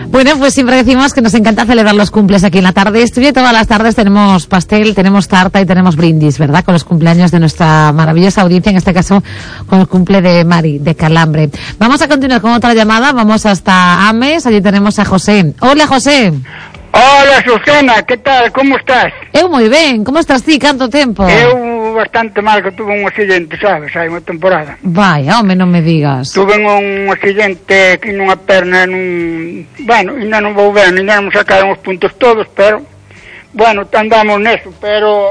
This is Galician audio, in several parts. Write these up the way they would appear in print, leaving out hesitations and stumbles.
Bueno, pues siempre decimos que nos encanta celebrar los cumples aquí en la tarde. Estudio todas las tardes tenemos pastel, tenemos tarta y tenemos brindis, ¿verdad? Con los cumpleaños de nuestra maravillosa audiencia, en este caso con el cumple de Mari, de Calambre. Vamos a continuar con otra llamada, vamos hasta Ames, allí tenemos a José. Hola, José. Hola, Susana, que tal? Como estás? Eu moi ben, como estás ti? Canto tempo? Eu bastante mal, que tuve un accidente, sabes, hai unha temporada. Vai, home, non me digas. Tuve un accidente aquí nunha perna, bueno, ainda non vou ben, ainda non me sacaron os puntos todos, pero, bueno, andamos neso, pero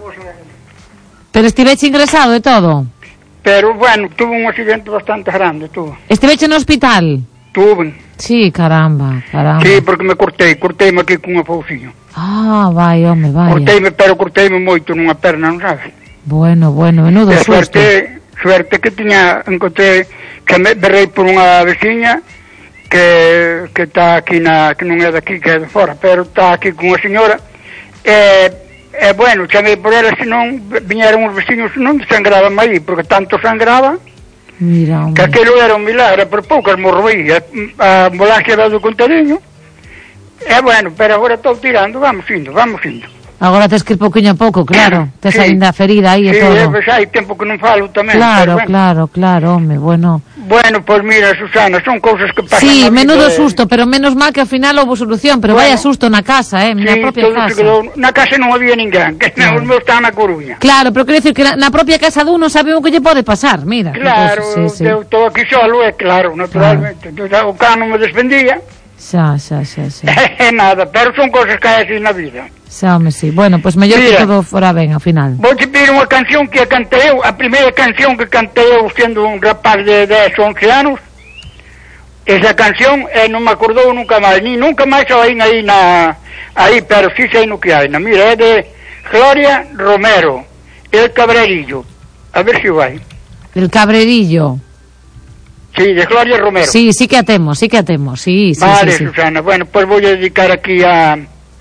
Pero estiveche ingresado e todo? Pero, bueno, tuve un accidente bastante grande, tuve. Estiveche no hospital? Tuve. Sí, caramba. Sí, porque me corteime aquí cunha fouciño. Ah, vai, home, vai. Corteime moito nunha perna, non sabes? Bueno, menudo susto. Suerte que encontrei que me berrei por unha veciña que está aquí que non é daqui, que é de fora, pero está aquí con unha señora. Bueno, chamei por ela, senón viñeron os veciños, non sangraban aí, porque tanto sangraba. Mira, que aquilo era un milagre, por poucas morroí, a ambulancia do contadiño. Bueno, pero agora estou tirando, vamos indo. Agora tes que ir pouquinho a pouco, claro. Tes aínda a ferida aí e todo. Sí, hai tempo que non falo tamén. Claro, home, bueno. Bueno, pois mira, Susana, son cousas que pasan. Sí, menudo susto, pero menos mal que ao final houve solución, pero vaya susto na casa, na propia casa. Na casa non había ninguén, que os meus estaban na Coruña. Claro, pero quero dicir que na propia casa dun non sabe o que lle pode pasar, mira. Claro, eu estou aquí solo, claro, naturalmente. O cano me defendía. Xa. Nada, pero son cousas que hai así na vida. Xa, home, sí. Bueno, pois mellor que todo fora ben, ao final. Vou te pedir unha canción que cantei eu, a primeira canción que cantei eu sendo un rapaz de 10 ou 11 anos. Esa canción non me acordou nunca máis, nunca máis a oín aí, pero sí sei no que hai. Mira, é de Gloria Romero, El Cabrerillo. A ver se vai. El Cabrerillo. Sí, de Gloria Romero. Sí que a temos, sí. Vale, sí. Susana, bueno, pois vou dedicar aquí a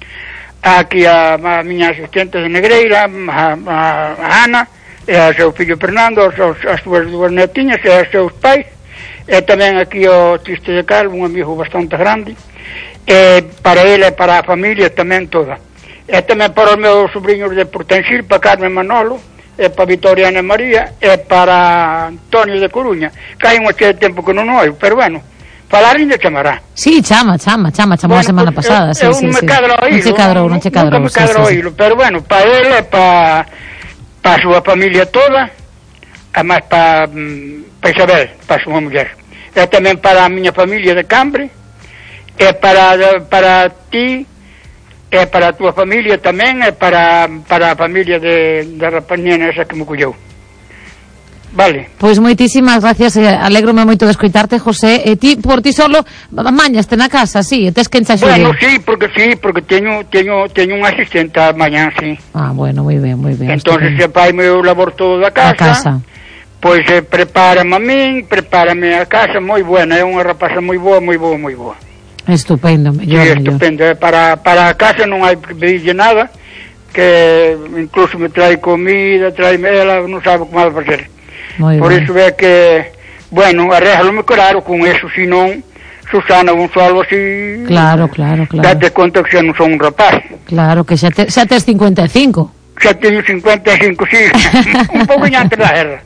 miña asistente de Negreira, a Ana, e ao seu fillo Fernando, as súas dúas netiñas e aos seus pais, e tamén aquí ao Triste de Calvo, un amigo bastante grande, e para ele e para a familia tamén toda. E tamén para os meus sobrinhos de Portensil, para Carmen Manolo, e para Victoria Ana María, e para Antonio de Coruña, que hai unha chea de tempo que non oio, pero bueno, falar ainda chamará. Sí, chama a semana pasada, sí. Non me cadra oílo. Non che cadrou, nunca me cadra oílo, pero bueno, para ele, para a súa familia toda, además para Isabel, para a súa muller, e tamén para a miña familia de Cambre, e para ti, e para a túa familia tamén, e para a familia da rapañena esa que me colleu. Vale. Pois moitísimas gracias, alégrome moito de escoitarte, José. E ti, por ti solo, mañaste na casa, sí, e tes que enxaxude. Bueno, sí, porque teño un asistente a mañán, sí. Ah, bueno, moi ben. Entonces, se pai meu labor todo da casa. Pois prepárame a min, prepárame a casa, moi buena, é unha rapaza moi boa. Estupendo, mellor. Sí, estupendo. Para a casa non hai que pedirlle nada, que incluso me trae comida, ela non sabe como vai facer. Por iso é que, bueno, arréglome claro con eso, senón, Susana, un solo así... Claro. Date conta que xa non son un rapaz. Claro, que xa tes 55. Xa teño 55, sí. Un pouco antes da guerra.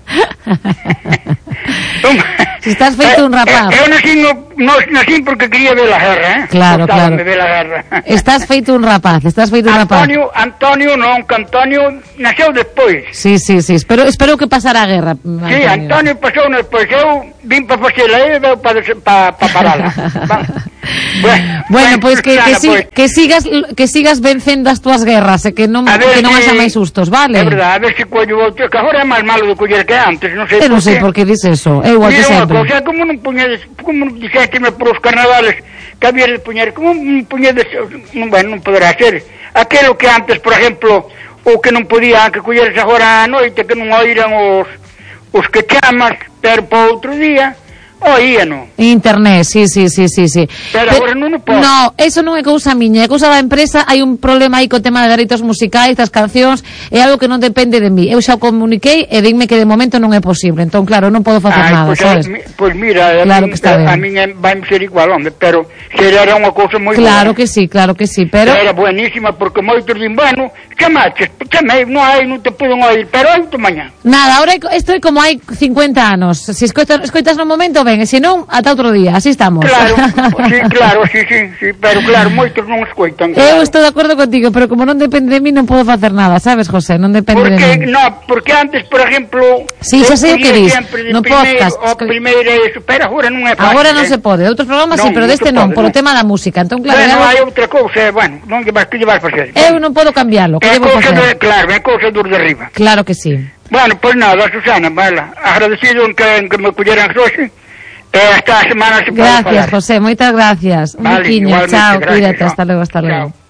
Si estás feito un rapaz. Eu nací porque quería ver a guerra, Claro. Ver a guerra. Estás feito un rapaz. Antonio non, que Antonio naceu despois. Sí. Espero que pasara a guerra. Sí, Antonio pasou despois. Eu vim para facela e veu para parala. Bueno, pois que sigas vencendo as túas guerras, e que non haxa máis sustos, vale? É verdade, a ver se collo outro, que agora é máis malo de coller que antes, non sei por qué. Eu non sei por que dices eso, é igual que sempre. O sea, como non dixésteme por os carnavales que había de poñer, como non poñedes, non poderá ser. Aquelo que antes, por exemplo, o que non podía, que colleres agora a noite, que non oíran os que chamas, pero para outro día, Oíano. Internet, sí. Pero agora non o podo. No, eso non é cousa miña, é cousa da empresa. Hai un problema aí co tema de dereitos musicais das cancións, é algo que non depende de mí. Eu xa o comuniquei e dime que de momento non é posible. Entón, claro, non podo facer nada, sabes? Pois mira, claro que está ben. A miña vai ser igual, hombre, pero se era unha cousa moi claro boa. Que sí, pero era buenísima, porque moitos din, bueno, chamei, non te pudo oír, pero oito mañá. Nada, ahora estoy como hai 50 anos. Se escoitas no momento, ben, e se non, ata outro día, así estamos. Claro, sí, pero claro, moitos non escoitan. Claro. Eu estou de acordo contigo, pero como non depende de mí, non podo facer nada, sabes, José? Non depende de mí. Porque antes, por exemplo, sí, xa sei o que dis, no podcast. O primeiro eso, pero agora non é fácil. Agora non se pode, outros programas sí, pero deste non, polo tema da música. Entón, claro, bueno, hai outra cousa, bueno, non que vas facer. Eu non podo cambiarlo, que debo facer? Claro, é cousa dos de arriba. Claro que sí. Bueno, pues nada, Susana, vale, agradecido que me pudieran hoxe. Esta semana se pode falar. Gracias, José, moitas gracias. Un biquiño, chao, cuídate, hasta luego.